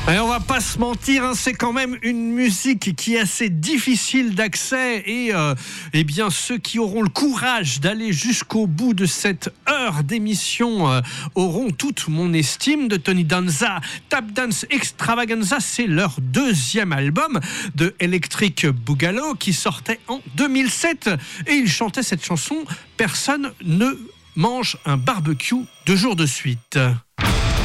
Et on va pas se mentir, hein, c'est quand même une musique qui est assez difficile d'accès et eh bien ceux qui auront le courage d'aller jusqu'au bout de cette heure d'émission auront toute mon estime. De Tony Danza, Tap Dance Extravaganza, c'est leur deuxième album de Electric Boogaloo qui sortait en 2007 et ils chantaient cette chanson « Personne ne mange un barbecue 2 jours de suite ».